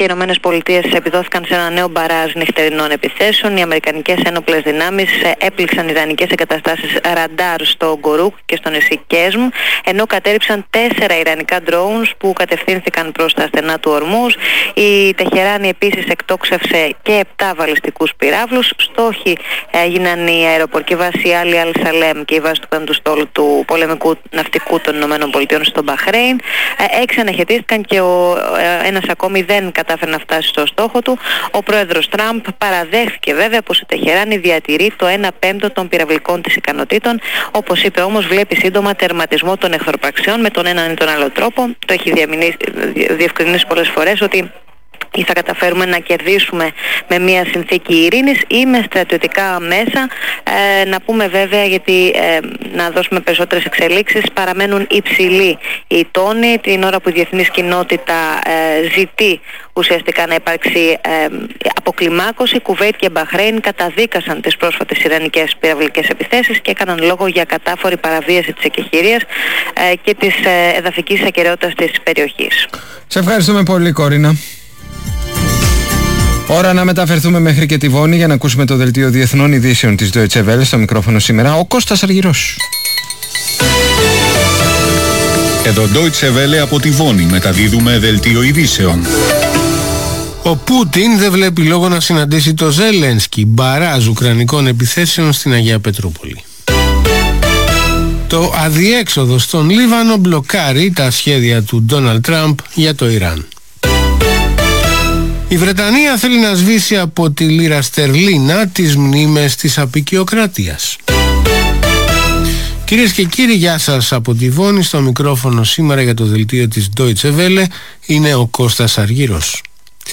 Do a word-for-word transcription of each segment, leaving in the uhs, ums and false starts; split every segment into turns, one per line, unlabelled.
και οι Ηνωμένες Πολιτείες επιδόθηκαν σε ένα νέο μπαράζ νυχτερινών επιθέσεων. Οι αμερικανικές ένοπλες δυνάμεις έπληξαν ιδανικές εγκαταστάσεις ραντάρ στο Γκορούκ και στο νησί Κέσμ, ενώ κατέριψαν τέσσερα ιρανικά drones που κατευθύνθηκαν προς τα στενά του Ορμούζ. Η Τεχεράνη επίσης εκτόξευσε και επτά βαλιστικούς πυράβλους. Στόχοι έγιναν η αεροπορική βάση Άλι Αλ Σαλέμ και η βάση του πέμπτου στόλου του πολεμικού ναυτικού των Ηνωμένων Πολιτείων στο Μπαχρέιν. Έξι αναχαιτίστηκαν και ο ένας ακόμη δεν κατάφερε να φτάσει στο στόχο του. Ο πρόεδρος Τραμπ παραδέχθηκε βέβαια πως η Τεχεράνη διατηρεί το ένα πέμπτο των πυραυλικών της ικανοτήτων. Όπως είπε όμως, βλέπει σύντομα τερματισμό των εχθροπραξιών με τον έναν ή τον άλλο τρόπο. Το έχει διευκρινίσει πολλές φορές ότι ή θα καταφέρουμε να κερδίσουμε με μια συνθήκη ειρήνης ή με στρατιωτικά μέσα. Ε, να πούμε βέβαια, γιατί ε, να δώσουμε περισσότερες εξελίξεις, παραμένουν υψηλοί οι τόνοι την ώρα που η διεθνής κοινότητα ε, ζητεί ουσιαστικά να υπάρξει ε, αποκλιμάκωση. Κουβέιτ και Μπαχρέιν καταδίκασαν τις πρόσφατες ιρανικές πυραυλικές επιθέσεις και έκαναν λόγο για κατάφορη παραβίαση της εκεχηρίας ε, και της ε, εδαφικής ακεραιότητας της περιοχής.
Σε ευχαριστούμε πολύ, Κορίνα. Ώρα να μεταφερθούμε μέχρι και τη Βόνη για να ακούσουμε το δελτίο διεθνών ειδήσεων της Deutsche Welle. Στο μικρόφωνο σήμερα ο Κώστας Αργυρός.
Εδώ Deutsche Welle από τη Βόνη μεταδίδουμε δελτίο ειδήσεων.
Ο Πούτιν δεν βλέπει λόγο να συναντήσει το Ζέλενσκι. Μπαράζ ουκρανικών επιθέσεων στην Αγία Πετρούπολη. Το αδιέξοδο στον Λίβανο μπλοκάρει τα σχέδια του Ντόναλντ Τραμπ για το Ιράν. Η Βρετανία θέλει να σβήσει από τη λίρα στερλίνα τις μνήμες της αποικιοκρατίας. Κυρίες και κύριοι, γεια σας από τη Βόνη. Στο μικρόφωνο σήμερα για το δελτίο της Deutsche Welle είναι ο Κώστας Αργύρος.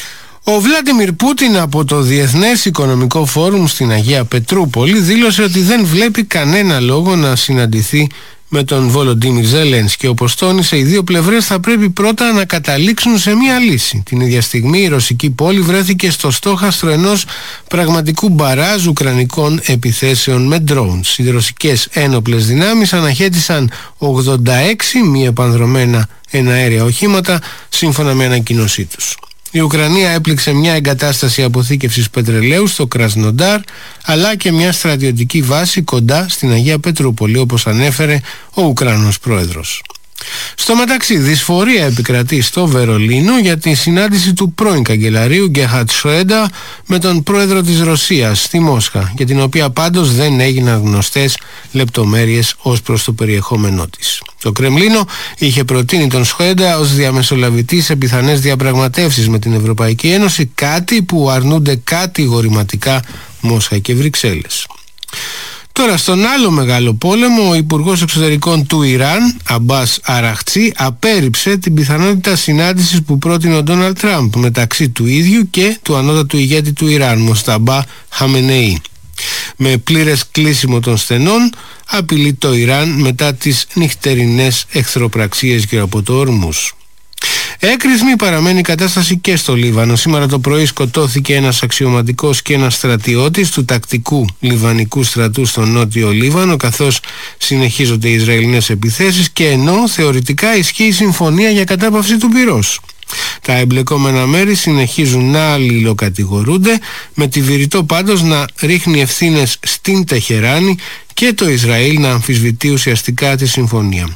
Ο Βλάντιμιρ Πούτιν από το Διεθνές Οικονομικό Φόρουμ στην Αγία Πετρούπολη δήλωσε ότι δεν βλέπει κανένα λόγο να συναντηθεί με τον Βολοντίμιρ Ζελένσκι. Όπως τόνισε, οι δύο πλευρές θα πρέπει πρώτα να καταλήξουν σε μία λύση. Την ίδια στιγμή η ρωσική πόλη βρέθηκε στο στόχαστρο ενός πραγματικού μπαράζ ουκρανικών επιθέσεων με drones. Οι ρωσικές ένοπλες δυνάμεις αναχέτησαν ογδόντα έξι μη επανδρωμένα εναέρια οχήματα σύμφωνα με ανακοίνωσή τους. Η Ουκρανία έπληξε μια εγκατάσταση αποθήκευσης πετρελαίου στο Κρασνοντάρ, αλλά και μια στρατιωτική βάση κοντά στην Αγία Πετρούπολη, όπως ανέφερε ο Ουκρανός πρόεδρος. Στο μεταξύ, δυσφορία επικρατεί στο Βερολίνο για τη συνάντηση του πρώην καγκελαρίου Γκέρχαρτ Σρέντερ με τον πρόεδρο της Ρωσίας στη Μόσχα, για την οποία πάντως δεν έγιναν γνωστές λεπτομέρειες ως προς το περιεχόμενό της. Το Κρεμλίνο είχε προτείνει τον Σρέντερ ως διαμεσολαβητή σε πιθανές διαπραγματεύσεις με την Ευρωπαϊκή Ένωση, κάτι που αρνούνται κατηγορηματικά Μόσχα και Βρυξέλλες. Τώρα, στον άλλο μεγάλο πόλεμο, ο Υπουργός Εξωτερικών του Ιράν, Αμπάς Αραχτσί, απέρριψε την πιθανότητα συνάντησης που πρότεινε ο Ντόναλντ Τραμπ μεταξύ του ίδιου και του ανώτατου ηγέτη του Ιράν, Μοσταμπά Χαμενεή. Με πλήρες κλείσιμο των στενών, απειλεί το Ιράν μετά τις νυχτερινές εχθροπραξίες γύρω από το Ορμούζ. Έκρηθμη παραμένει η κατάσταση και στο Λίβανο. Σήμερα το πρωί σκοτώθηκε ένας αξιωματικός και ένας στρατιώτης του τακτικού λιβανικού στρατού στο νότιο Λίβανο, καθώς συνεχίζονται οι Ισραηλινές επιθέσεις και ενώ θεωρητικά ισχύει η συμφωνία για κατάπαυση του πυρός. Τα εμπλεκόμενα μέρη συνεχίζουν να αλληλοκατηγορούνται, με τη Βηρητό πάντως να ρίχνει ευθύνες στην Τεχεράνη και το Ισραήλ να αμφισβητεί ουσιαστικά τη συμφωνία.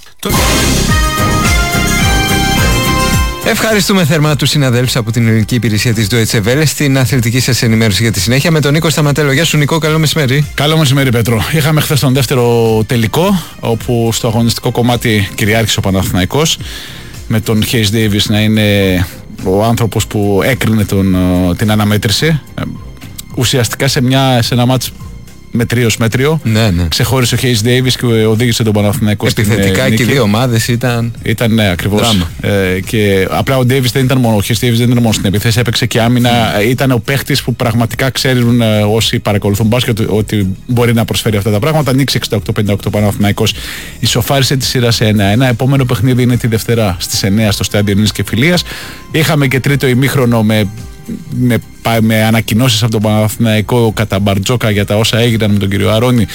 Ευχαριστούμε θερμά τους συναδέλφους από την ελληνική υπηρεσία της Deutsche Welle στην αθλητική σας ενημέρωση για τη συνέχεια με τον Νίκο Σταματέλο. Γεια σου Νικό, καλό μεσημέρι.
Καλό μεσημέρι Πέτρο. Είχαμε χθες τον δεύτερο τελικό, όπου στο αγωνιστικό κομμάτι κυριάρχησε ο Παναθηναϊκός, με τον Χέις Ντέιβις να είναι ο άνθρωπος που έκρινε τον, την αναμέτρηση. Ουσιαστικά σε, μια, σε ένα μάτς μετρίος μέτριο.
Ναι, ναι.
Ξεχώρισε ο Χέις Ντέιβις και οδήγησε τον Παναθηναϊκό στην νίκη.
Επιθετικά και οι δύο ομάδες ήταν.
Ήταν, ναι, ακριβώς. Ε, και απλά ο Ντέιβις δεν ήταν μόνο, ο Χέις Ντέιβις δεν ήταν μόνο στην επιθέση, έπαιξε και άμυνα. Mm. Ήταν ο παίχτης που πραγματικά ξέρουν ε, όσοι παρακολουθούν μπάσκετ ότι, ότι μπορεί να προσφέρει αυτά τα πράγματα. Ανοίξει εξήντα οκτώ πενήντα οκτώ Παναθηναϊκός. Ισοφάρισε τη σειρά σε ένα ένα. Επόμενο παιχνίδι είναι τη Δευτέρα στις εννιά στο Στάδιο Ειρήνης και Φιλίας. Είχαμε και τρίτο ημίχρονο με. Με, με ανακοινώσεις από τον Παναθηναϊκό κατά Μπαρτζόκα για τα όσα έγιναν με τον κύριο Αρώνη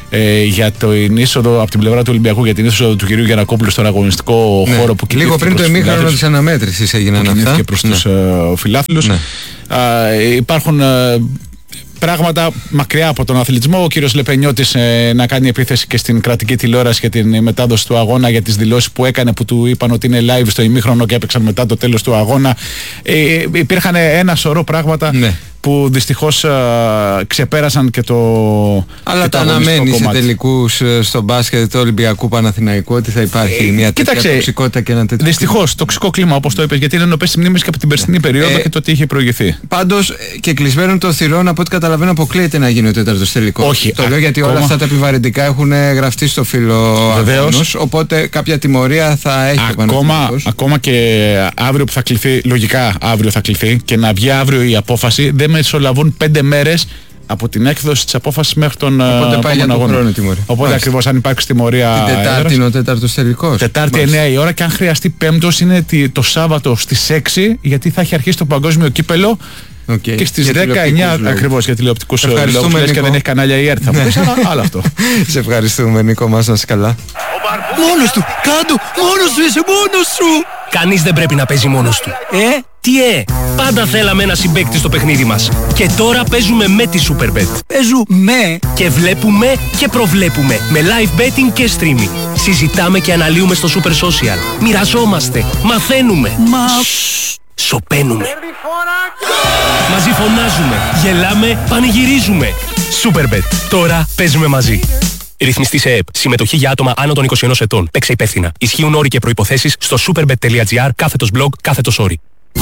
ε, για την είσοδο από την πλευρά του Ολυμπιακού, για την είσοδο του κυρίου Γιαννακόπουλου στον αγωνιστικό
ναι.
χώρο που
λίγο πριν το ημίχρονο της αναμέτρησης έγιναν αυτά.
Και προς
ναι.
τους uh, φιλάθλους. Ναι. Uh, υπάρχουν uh, πράγματα μακριά από τον αθλητισμό. Ο κύριος Λεπενιώτης ε, να κάνει επίθεση και στην κρατική τηλεόραση για την μετάδοση του αγώνα, για τις δηλώσεις που έκανε, που του είπαν ότι είναι live στο ημίχρονο και έπαιξαν μετά το τέλος του αγώνα. Ε, υπήρχαν ένα σωρό πράγματα ναι. που δυστυχώς α, ξεπέρασαν και το.
Αλλά
και
τα αναμένει σε τελικούς στο μπάσκετ του Ολυμπιακού Παναθηναϊκού ότι θα υπάρχει ε, μια τέτοια κοίταξε, τοξικότητα και ένα τέτοιο.
Δυστυχώς, τοξικό κλίμα όπως το είπες, γιατί είναι ενωπές μνήμες και από την περσινή περίοδο ε, και το τι είχε προηγηθεί.
Πάντως και κλεισμένων των θυρών, από ό,τι καταλαβαίνω, αποκλείεται να γίνει ο τέταρτος τελικός.
Όχι.
Το α, λέω γιατί ακόμα... όλα αυτά τα επιβαρυντικά έχουν γραφτεί στο φύλλο αγώνος, οπότε κάποια τιμωρία θα έχει
ακόμα, ακόμα και αύριο που θα κληθεί, λογικά αύριο θα κληθεί και να βγει αύριο η απόφαση, δεν μεσολαβούν πέντε μέρες από την έκδοση της απόφασης μέχρι τον
οπότε πάει για τον χρόνο τιμωρία.
Οπότε ακριβώς αν υπάρξει τιμωρία.
Την Τετάρτη είναι ο τέταρτος τελικός.
Τετάρτη εννιά η ώρα και αν χρειαστεί πέμπτος είναι το Σάββατο στις έξι, γιατί θα έχει αρχίσει το παγκόσμιο κύπελο. Okay. Και στις δεκαεννιά ακριβώς για τηλεοπτικούς λόγους. Λες και δεν έχει κανάλια η ΕΡΤ, θα πεις, αλλά άλλο αυτό.
Σε ευχαριστούμε Νίκο, μας να είσαι καλά.
Μόνος του, κάτω, μόνος σου είσαι, μόνος σου. Κανείς δεν πρέπει να παίζει μόνος του. Ε, τι ε, πάντα θέλαμε ένα συμπαίκτη στο παιχνίδι μας. Και τώρα παίζουμε με τη Superbet.
Παίζουμε
και βλέπουμε και προβλέπουμε με live betting και streaming. Συζητάμε και αναλύουμε στο Super Social. Μοιραζόμαστε, μαθαίνουμε.
Μα...
Σωπαίνουμε. Μαζί φωνάζουμε, γελάμε, πανηγυρίζουμε. Superbet. Τώρα παίζουμε μαζί. Ρυθμιστή σε ΕΕΠ. Συμμετοχή για άτομα άνω των είκοσι ενός ετών. Παίξε υπεύθυνα. Ισχύουν όροι και προϋποθέσεις στο superbet.gr κάθετος blog κάθετος όροι.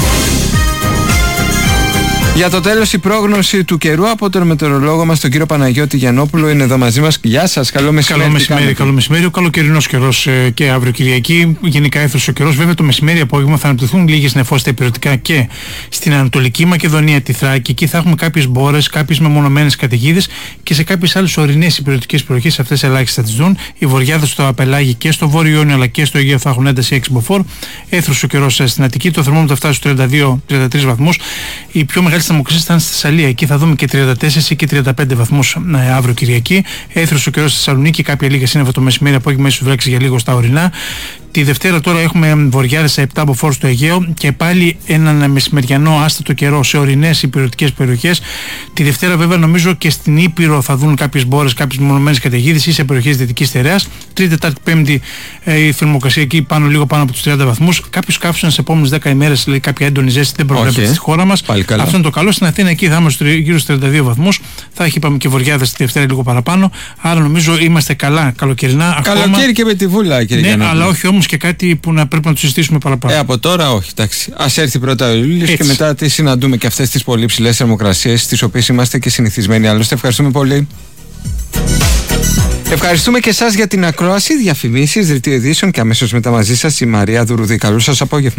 Για το τέλος η πρόγνωση του καιρού από τον μετεωρολόγο μας τον κύριο Παναγιώτη Γιαννόπουλο είναι εδώ μαζί μας. Γεια σας, καλό μεσημέρι.
Καλό μεσημέρι, καλό μεσημέρι. Ο καλοκαιρινός καιρός ε, και αύριο Κυριακή. Γενικά έθρος ο καιρός. Βέβαια το μεσημέρι απόγευμα θα αναπτυχθούν λίγες νεφώσεις στα υπηρετικά και στην Ανατολική Μακεδονία, τη Θράκη. Εκεί θα έχουμε κάποιες μπόρες, κάποιες μεμονωμένες καταιγίδες και σε κάποιες άλλες ορεινές υπηρετικές περιοχές αυτές ελάχιστα τις δουν. Οι βορειάδες στο Απελάγι και στο Βόρειο Ιόνιο αλλά και στο Αιγαίο θα έχουν ένταση έξι μποφόρ. Έθρος ο καιρός στην Αττική. Το θερμόμετρο φτάσει στους τριάντα δύο τριάντα τρεις βαθμούς. Η πιο μεγάλη θερμοκρασία ήταν στη Θεσσαλία. Εκεί θα δούμε και τριάντα τέσσερα και τριάντα πέντε βαθμούς ε, αύριο Κυριακή. Έθρος ο καιρός στη Θεσσαλονίκη. Κάποια λίγα σύννεφα το μεσημέρι, απόγευμα ίσως βρέξει για λίγο στα ορεινά. Τη Δευτέρα τώρα έχουμε βορειάδες σε επτά μποφόρ στο Αιγαίο και πάλι έναν μεσημεριανό άστατο καιρό σε ορεινές υπηρετικές περιοχές. Τη Δευτέρα βέβαια νομίζω και στην Ήπειρο θα δουν κάποιες μπόρες, κάποιες μονομένες καταιγίδες ή σε περιοχές Δυτικής Στερεάς. Τρίτη, Τετάρτη, Πέμπτη ε, η θερμοκρασία εκεί πάνω λίγο πάνω από τους τριάντα βαθμούς. Κάποιους καύσουν στις επόμενες δέκα ημέρες, δηλαδή κάποια έντονη ζέστη δεν προβλέπεται στη χώρα μας. Αυτό είναι το καλό. Στην Αθήνα εκεί θα είμαστε γύρω στους τριάντα δύο βαθμούς. Θα έχει είπαμε και βορειάδες τη Δευτέρα λίγο παραπάνω. Άρα νομίζω είμαστε καλά καλοκαιρινά.
Καλοκαίρι ακόμα... και με τη βούλα, κύριε
ναι,
Γιάννη.
Αλλά όχι όμως και κάτι που να πρέπει να το συζητήσουμε παραπάνω.
Ε, από τώρα όχι, εντάξει. Ας έρθει πρώτα ο Ιούλιος και μετά τη συναντούμε και αυτές τις πολύ ψηλές θερμοκρασίες στις οποίες είμαστε και συνηθισμένοι. Άλλωστε, ευχαριστούμε πολύ. Ευχαριστούμε και εσάς για την ακρόαση, διαφημίσεις, δελτίο ειδήσεων και αμέσως μετά μαζί σας η Μαρία Δουρουδή. Καλό σας απόγευμα.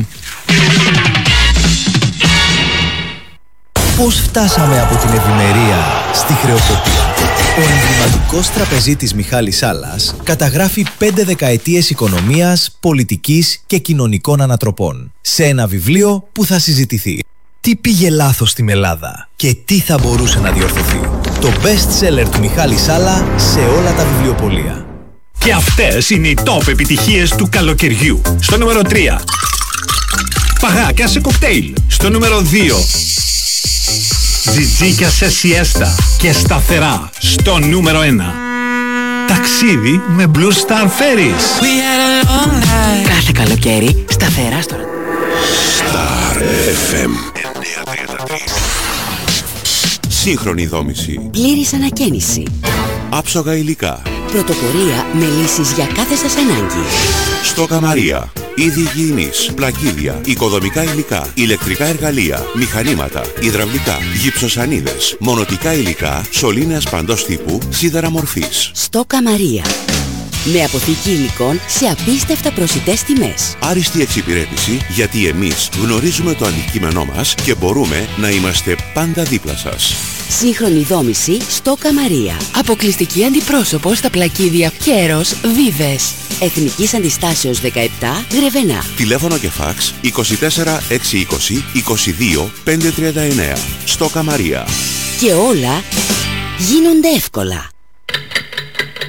Πώς φτάσαμε από την ευημερία στη χρεοκοπία? Ο εμβληματικός τραπεζίτης Μιχάλης Σάλλας καταγράφει πέντε δεκαετίες οικονομίας, πολιτικής και κοινωνικών ανατροπών σε ένα βιβλίο που θα συζητηθεί. Τι πήγε λάθος στην Ελλάδα και τι θα μπορούσε να διορθωθεί? Το best seller του Μιχάλη Σάλλα σε όλα τα βιβλιοπωλεία.
Και αυτές είναι οι top επιτυχίες του καλοκαιριού. Στο νούμερο τρία, παγάκια σε κοκτέιλ. Στο νούμερο δύο, τζιτζίκια σε σιέστα και σταθερά. Στο νούμερο ένα, ταξίδι με Blue Star Ferries.
Κάθε καλοκαίρι σταθερά στο
Star εφ εμ εννιακόσια τριάντα τρία. Σύγχρονη δόμηση.
Πλήρης ανακαίνιση.
Άψογα υλικά.
Πρωτοπορία με λύσεις για κάθε σας ανάγκη.
Στόκα Μαρία. Είδη υγιεινής, πλακίδια, οικοδομικά υλικά, ηλεκτρικά εργαλεία, μηχανήματα, υδραυλικά, γυψοσανίδες, μονοτικά υλικά, σωλήνες παντός τύπου, σίδερα μορφής.
Στόκα Μαρία. Με αποθήκη υλικών σε απίστευτα προσιτές τιμές.
Άριστη εξυπηρέτηση, γιατί εμείς γνωρίζουμε το αντικείμενό μας και μπορούμε να είμαστε πάντα δίπλα σας.
Σύγχρονη δόμηση Στόκα Μαρία. Αποκλειστική αντιπρόσωπο στα πλακίδια Κέρος Βίβες. Εθνικής Αντιστάσεως δεκαεπτά Γρεβενά.
Τηλέφωνο και φάξ είκοσι τέσσερα εξακόσια είκοσι είκοσι δύο πεντακόσια τριάντα εννέα. Στόκα Μαρία.
Και όλα γίνονται εύκολα.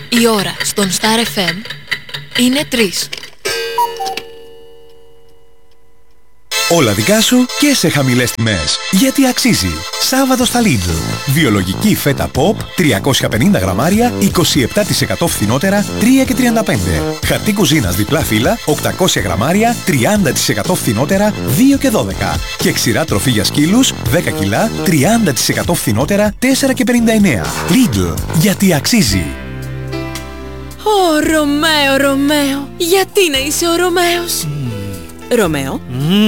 Η ώρα στον Star εφ εμ είναι τρεις.
Όλα δικά σου και σε χαμηλές τιμές. Γιατί αξίζει. Σάββατο στα Lidl. Βιολογική φέτα pop τριακόσια πενήντα γραμμάρια, είκοσι επτά τοις εκατό φθηνότερα, τρία και τριάντα πέντε. Χαρτί κουζίνας διπλά φύλλα, οκτακόσια γραμμάρια, τριάντα τοις εκατό φθηνότερα, δύο και δώδεκα. Και ξηρά τροφή για σκύλους, δέκα κιλά, τριάντα τοις εκατό φθηνότερα, τέσσερα και πενήντα εννέα. Lidl. Γιατί αξίζει.
Ω, Ρωμαίο, Ρωμαίο. Γιατί να είσαι ο Ρωμαίος. Ρωμαίο.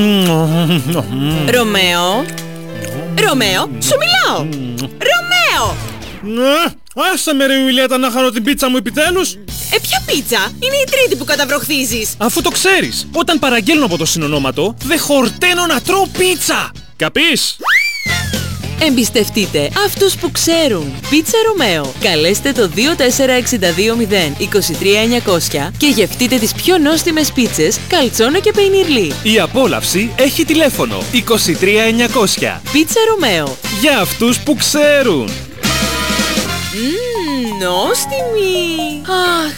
Ρωμαίο. Ρωμαίο, σου μιλάω. Ρωμαίο.
Άσε με ρε Ιουλιέτα να χάνω την πίτσα μου επιτέλους.
Ε, ποια πίτσα? Είναι η τρίτη που καταβροχθίζεις.
Αφού το ξέρεις, όταν παραγγέλνω από το συνονόματο, δεν χορταίνω να τρώω πίτσα. Καπείς?
Εμπιστευτείτε αυτούς που ξέρουν. Πίτσα Ρωμαίο. Καλέστε το δύο τέσσερα έξι δύο μηδέν είκοσι τρία εννιακόσια και γευτείτε τις πιο νόστιμες πίτσες, καλτσόνα και πεϊνιρλί.
Η απόλαυση έχει τηλέφωνο είκοσι τρία εννιακόσια.
Πίτσα Ρωμαίο.
Για αυτούς που ξέρουν.
Μμμ, νόστιμη. Αχ,